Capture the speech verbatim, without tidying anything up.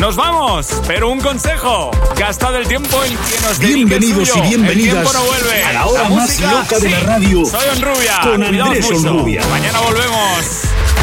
Nos vamos, pero un consejo. Gastad el tiempo en que nos dedique Bienvenidos suyo. y bienvenidas El tiempo no vuelve. a la hora la más música, loca de sí. la radio. Soy Onrubia. Con Cuidaos Andrés mucho. Onrubia. Mañana volvemos.